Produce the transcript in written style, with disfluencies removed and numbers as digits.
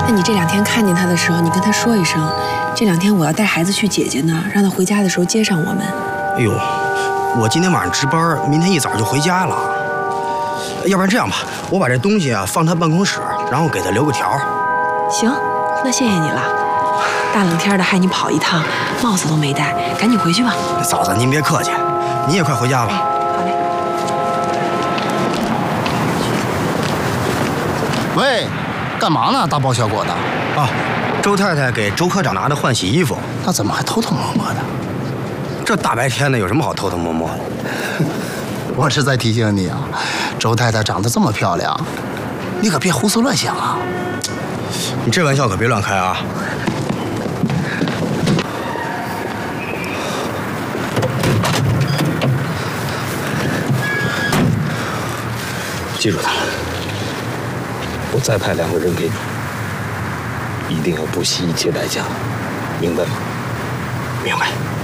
那你这2天看见他的时候，你跟他说一声，这2天我要带孩子去姐姐那儿，让他回家的时候接上我们。 哎呦，我今天晚上值班，明天一早就回家了。要不然这样吧，我把这东西啊放他办公室，然后给他留个条。 行，那谢谢你了。大冷天的害你跑一趟，帽子都没戴，赶紧回去吧。 嫂子，您别客气，你也快回家吧。 好嘞。 喂，干嘛呢？大包小裹的。 啊，周太太给周科长拿的换洗衣服。 她怎么还偷偷摸摸的？ 这大白天的有什么好偷偷摸摸的？ 我是在提醒你啊，周太太长得这么漂亮，你可别胡思乱想啊。 你这玩笑可别乱开啊。 记住他了，我再派2个人给你，一定要不惜一切代价，明白吗？ 明白。